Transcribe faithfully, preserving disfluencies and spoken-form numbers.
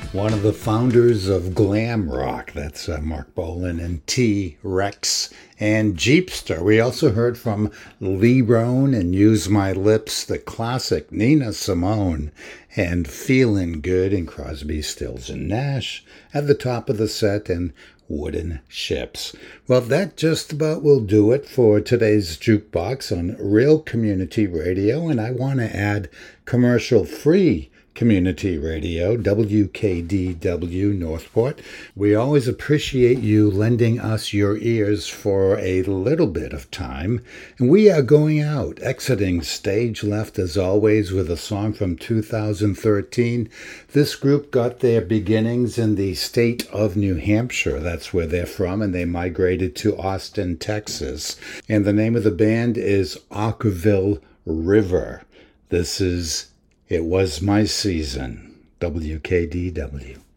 one of the founders of glam rock. That's uh, Mark Bolan and T-Rex and Jeepster. We also heard from Lee Roan and Use My Lips, the classic Nina Simone, and Feelin' Good and Crosby, Stills and Nash at the top of the set, and Wooden Ships. Well, that just about will do it for today's Jukebox on Real Community Radio, and I want to add commercial-free community radio, W K D W Northport. We always appreciate you lending us your ears for a little bit of time. And we are going out, exiting stage left as always with a song from two thousand thirteen. This group got their beginnings in the state of New Hampshire. That's where they're from, and they migrated to Austin, Texas. And the name of the band is Arkville River. This is It Was My Season, W K D W.